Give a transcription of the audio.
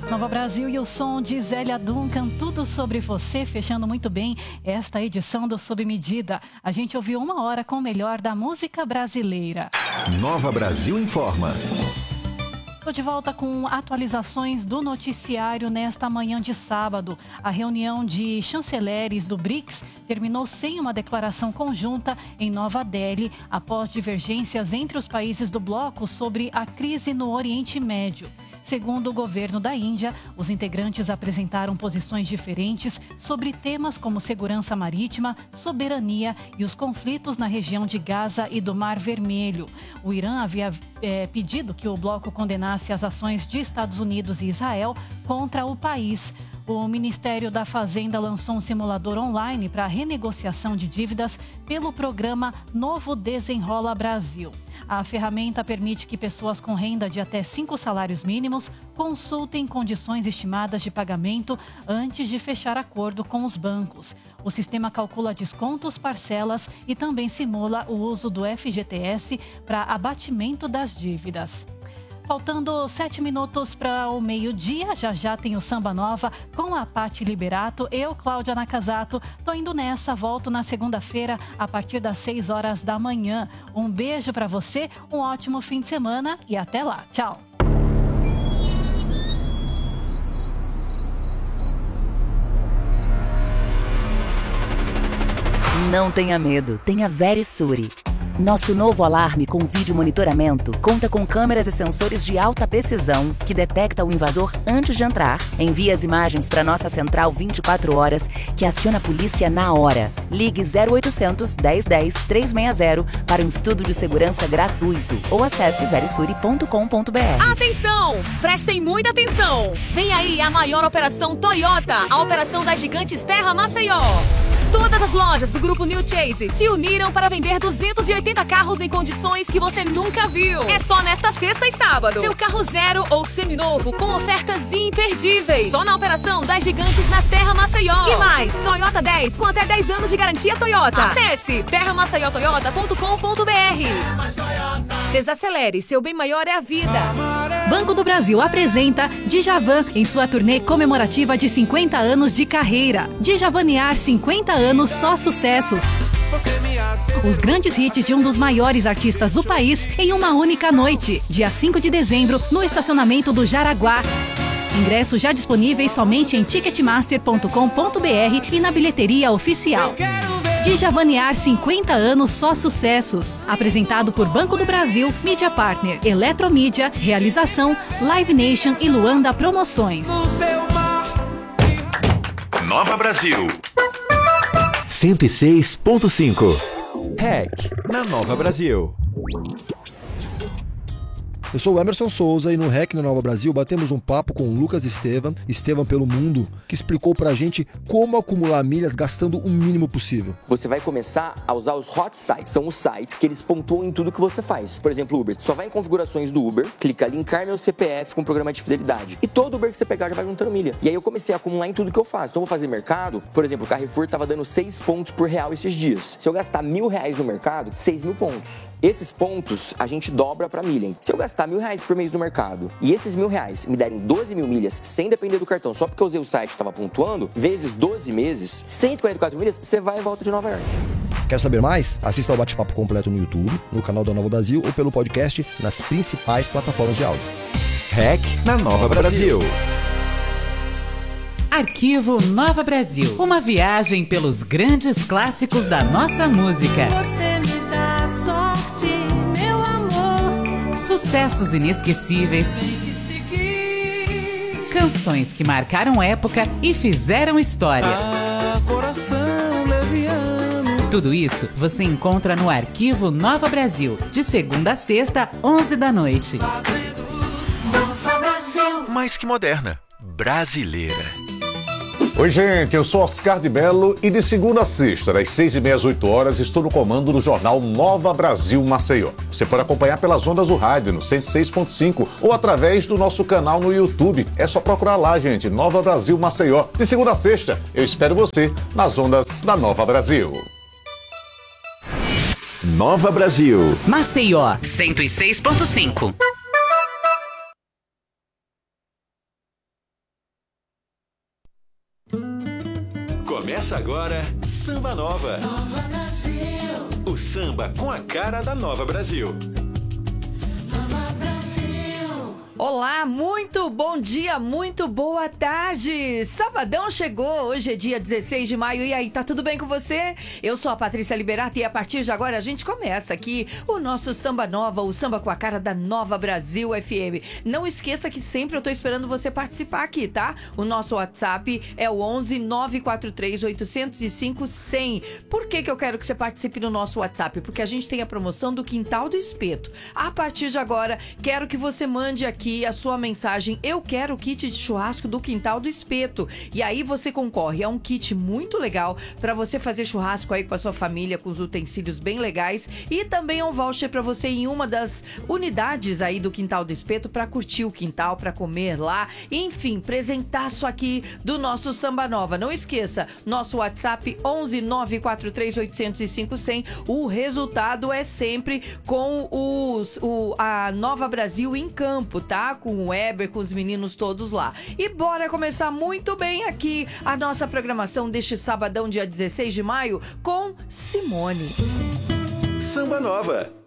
Nova Brasil e o som de Zélia Duncan, tudo sobre você, fechando muito bem esta edição do Sob Medida. A gente ouviu 1 hora com o melhor da música brasileira. Nova Brasil informa. Estou de volta com atualizações do noticiário nesta manhã de sábado. A reunião de chanceleres do BRICS terminou sem uma declaração conjunta em Nova Delhi, após divergências entre os países do bloco sobre a crise no Oriente Médio. Segundo o governo da Índia, os integrantes apresentaram posições diferentes sobre temas como segurança marítima, soberania e os conflitos na região de Gaza e do Mar Vermelho. O Irã havia pedido que o bloco condenasse as ações de Estados Unidos e Israel contra o país. O Ministério da Fazenda lançou um simulador online para a renegociação de dívidas pelo programa Novo Desenrola Brasil. A ferramenta permite que pessoas com renda de até 5 salários mínimos consultem condições estimadas de pagamento antes de fechar acordo com os bancos. O sistema calcula descontos, parcelas e também simula o uso do FGTS para abatimento das dívidas. Faltando 7 minutos para o meio-dia, já tem o Samba Nova com a Paty Liberato. Eu, Cláudia Nakazato, tô indo nessa, volto na segunda-feira a partir das 6 horas da manhã. Um beijo para você, um ótimo fim de semana e até lá. Tchau. Não tenha medo, tenha Verisure. Nosso novo alarme com vídeo monitoramento conta com câmeras e sensores de alta precisão que detecta o invasor antes de entrar, envia as imagens para nossa central 24 horas, que aciona a polícia na hora. Ligue 0800 1010 360 para um estudo de segurança gratuito ou acesse verisure.com.br. Atenção! Prestem muita atenção! Vem aí a maior operação Toyota, a operação das gigantes Terra Maceió. Todas as lojas do grupo New Chase se uniram para vender 280 carros em condições que você nunca viu. É só nesta sexta e sábado. Seu carro zero ou seminovo com ofertas imperdíveis. Só na operação das gigantes na Terra Maceió. E mais, Toyota 10 com até 10 anos de garantia Toyota. Acesse terramaceiótoyota.com.br. Desacelere, seu bem maior é a vida. Banco do Brasil apresenta Djavan em sua turnê comemorativa de 50 anos de carreira. Djavanear 50 anos, só sucessos. Os grandes hits de um dos maiores artistas do país em uma única noite, dia 5 de dezembro, no estacionamento do Jaraguá. Ingressos já disponíveis somente em ticketmaster.com.br e na bilheteria oficial. Djavanear 50 anos, só sucessos. Apresentado por Banco do Brasil, Mídia Partner, Eletromídia, Realização, Live Nation e Luanda Promoções. Nova Brasil 106.5. REC na Nova Brasil. Eu sou o Emerson Souza e no REC na Nova Brasil batemos um papo com o Lucas Estevam pelo Mundo, que explicou pra gente como acumular milhas gastando o mínimo possível. Você vai começar a usar os hot sites, são os sites que eles pontuam em tudo que você faz. Por exemplo, Uber, só vai em configurações do Uber, clica linkar meu CPF com programa de fidelidade. E todo Uber que você pegar já vai juntando milha. E aí eu comecei a acumular em tudo que eu faço. Então eu vou fazer mercado, por exemplo, o Carrefour tava dando 6 pontos por real esses dias. Se eu gastar R$1.000 no mercado, 6.000 pontos. Esses pontos a gente dobra pra milha. Se eu gastar R$1.000 por mês no mercado e esses R$1.000 me derem 12.000 milhas sem depender do cartão, só porque eu usei o site que estava pontuando, vezes 12 meses, 144 milhas, você vai e volta de Nova York. Quer saber mais? Assista ao bate-papo completo no YouTube, no canal da Nova Brasil ou pelo podcast nas principais plataformas de áudio. REC na Nova Brasil. Arquivo Nova Brasil. Uma viagem pelos grandes clássicos da nossa música. Você me dá sorte, meu amor. Sucessos inesquecíveis. Tem que seguir. Canções que marcaram época e fizeram história. Coração leviano. Tudo isso você encontra no Arquivo Nova Brasil, de segunda a sexta, 11 da noite. Nova Brasil. Mais que moderna, brasileira. Oi, gente, eu sou Oscar de Mello e de segunda a sexta, das 6h30 às 8 horas, estou no comando do jornal Nova Brasil Maceió. Você pode acompanhar pelas ondas do rádio no 106.5 ou através do nosso canal no YouTube. É só procurar lá, gente, Nova Brasil Maceió. De segunda a sexta, eu espero você nas ondas da Nova Brasil. Nova Brasil. Maceió, 106.5. Começa agora Samba Nova. Nova Brasil. O samba com a cara da Nova Brasil. Nova Brasil. Olá, muito bom dia, muito boa tarde. Sabadão chegou, hoje é dia 16 de maio. E aí, tá tudo bem com você? Eu sou a Patrícia Liberato e a partir de agora a gente começa aqui o nosso Samba Nova, o samba com a cara da Nova Brasil FM. Não esqueça que sempre eu tô esperando você participar aqui, tá? O nosso WhatsApp é o 11 943 805 100. Por que eu quero que você participe no nosso WhatsApp? Porque a gente tem a promoção do Quintal do Espeto. A partir de agora, quero que você mande aqui a sua mensagem: eu quero o kit de churrasco do Quintal do Espeto. E aí você concorre a um kit muito legal para você fazer churrasco aí com a sua família, com os utensílios bem legais, e também um voucher para você em uma das unidades aí do Quintal do Espeto para curtir o quintal, para comer lá, enfim, presentaço aqui do nosso Samba Nova. Não esqueça, nosso WhatsApp 11 943 805 100. O resultado é sempre com a Nova Brasil em campo, tá? Com o Weber, com os meninos todos lá. E bora começar muito bem aqui a nossa programação deste sabadão, dia 16 de maio, com Simone. Samba Nova.